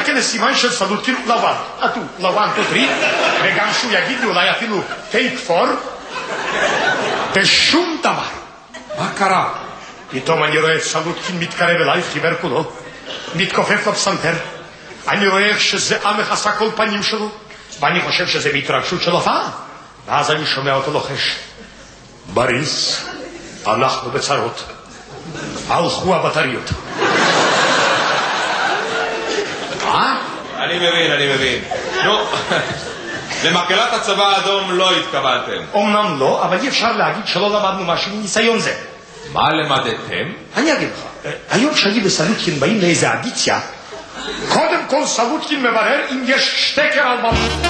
כן לסימן של סלוטקין לבן. אתו, לבן תותרי, וגם שהוא יגיד לי אולי אפילו טייק פור, ושום דבר. מה קרה? פתאום אני רואה את סלוטקין מתקרב אליי, חיוור כולו, מתכופף לפסנתר. אני רואה איך שזיעה מכסה כל פנים שלו, ואני חושב שזה בהתרגשות של הופעה. ואז אני שומע אותו לוחש. בריס, אנחנו בצרות. הלכו הבטריות. אני מבין. נו, למקהלת הצבא האדום לא התכוונתם. אומנם לא, אבל אי אפשר להגיד שלא למדנו משהו מניסיון זה. מה למדתם? אני אגיד לך, היום שאני וסלוטקין באים לאיזה אדיציה, קודם כל סלוטקין מברר אם יש שטקר על במה.